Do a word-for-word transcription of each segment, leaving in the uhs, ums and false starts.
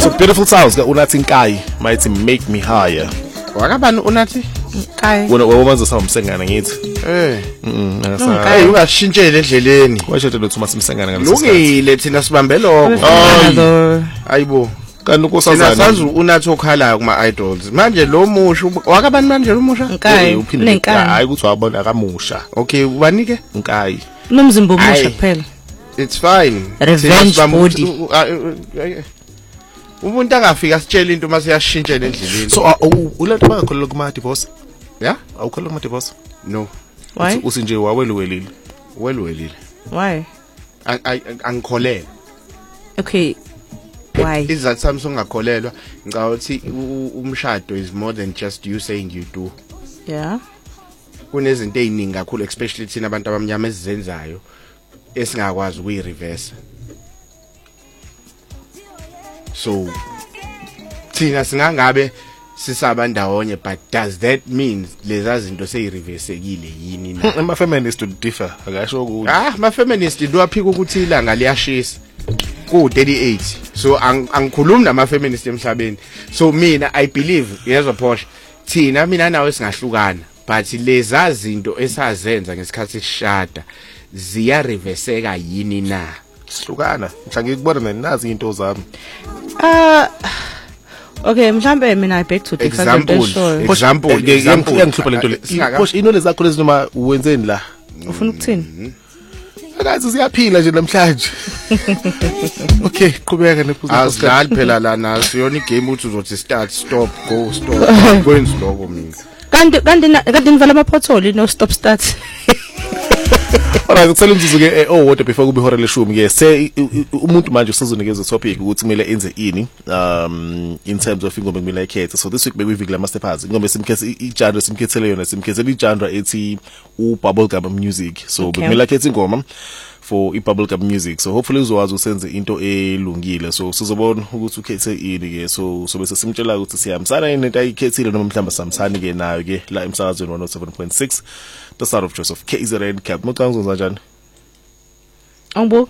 So Beautiful Sounds ka unathi Nkayi mayithi Make Me Higher. Wakabani unathi Nkayi? Wena wewenza sound msengana ngithi. Eh. Mhm, ngasa. Hey ungashintshele endleleni. Washethe lo Thomas Msengana ngaleso. Lungile thina sibambe lokho. Hayibo. Kanti kusazana. Sasazi unathi okhalayo kuma idols. Manje lo musha wakabani manje lo musha? Nkayi. Uphinde hayi ukuthi wabona akamusha. Okay, ubanike? Nkayi. Nomzimba omusha kuphela. It's fine. Revenge body. Umuntu angafika sitshela into mase yashintshela endleleni. So ulanto bangakholelwa kuma divorce? Yeah? Awukholelwa kuma divorce? No. Why? Usinje wawelwelile. Welwelile. Why? Angikholelwa. Okay. Why? Izathu sami songakholelwa ngicabanga ukuthi umshado is more than just you saying you do. Yeah. Kunezinto eziningi kakhulu especially thina abantu abamnyama esizenzayo esingakwazi ukuyireverse. So thina singangabe sisaba ndawonye, but does that mean leza zinto seyireversekile yini na? Ama feminists differ akasho ukuthi ah ma feminists liwaphika ukuthi ilanga liyashisa ku thirty-eight. So angikhulumi nama feminists emhlabeni. So mina I believe yezwa Porsche thina mina nawe singahlukana, but leza zinto esazenza ngesikhathi sishada ziyareverseka yini na? Sihlukana mhla ngikubona mina nazi into zami. Ah okay, mhlambe mina I back to the example example example yangihlupha lento le. Posh inole zakho lezi noma wenzeni la? Ufuna ukuthini? Akazi siyaphila nje namhlanje. Okay, qhubeka nephuzu. Asidlali phela lana siyona igame uthi uzothi start stop go stop kwenza lokho mina. Kanti kanti kanti nivala ama pothole no stop start. Alright, ngicela umzuzu ke owodwa before kube ihora leshumi ke se umuntu manje usizonikeza topic ukuthi kumele enze ini um in terms of ingoma kumele ikhethe. So this week bekuyiviki la Masterpass ingoma esimkhethe igenre simkhethele yona simkhethele igenre ethi u bubblegum music. So bekumele ikhethe ingoma for i bubblegum music. So hopefully uzokwazi usenze into elungile. So sizobona ukuthi ukhethe ini ke. So so bese simtshela ukuthi siyamsana into ayikhethile noma mhlamba samsani ke nayo ke la emsakazweni one oh seven point six the Sound of Joseph K Z N Cap. Mucanguzwa njani? Angbo.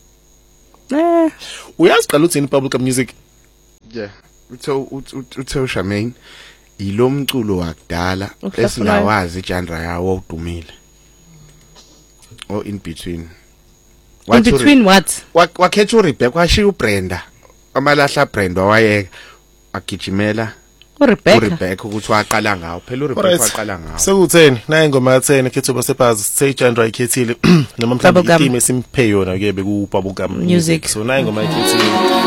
Eh, uyaziqala uthini bubblegum music? Yeah. Utho utho Charmaine ilo mculo wakudala esingawazi genre yawo udumile. Or in between. In between what? Wakhetha uRebecca washiya uBrenda. Amalahla Brenda wayeka agijimela uRebecca. uRebecca ukuthi waqala ngawo. Phela uRebecca waqala ngawo. Sekutheni na ingoma ya ten ekhetho basepazi say genre ikhethile noma mhlawumbe itheme simphe yona ke beku bubblegum music. So na ingoma ikhethile.